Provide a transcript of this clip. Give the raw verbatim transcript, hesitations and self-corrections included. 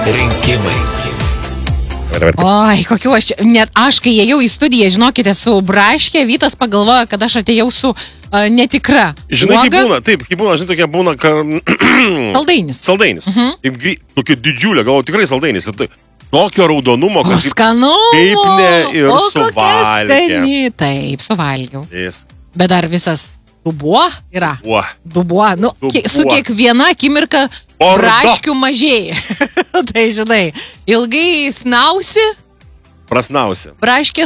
Rinkimai. Oi, kokiu aš čia, net aš, kai ėjau į studiją, žinokite, su braškė, Vytas pagalvojo, kad aš atėjau su uh, netikra. Žinai, kaip būna, taip, kaip būna, žinai, tokia būna, kad... Saldainis. Saldainis. Uh -huh. Taip, tokia didžiulė, galvoju, tikrai saldainis. Tai, tokio raudonumo, kad... O skanu. Kaip ne ir o, suvalgė. Taip, suvalgiau. Jis. Bet dar visas dubuo yra. Dubuo. Dubuo. Nu, Dubuo. Su kiekviena akimirka Ordo. braškių mažėja. Tai, žinai, ilgai snausi. Prasnausi. Braškė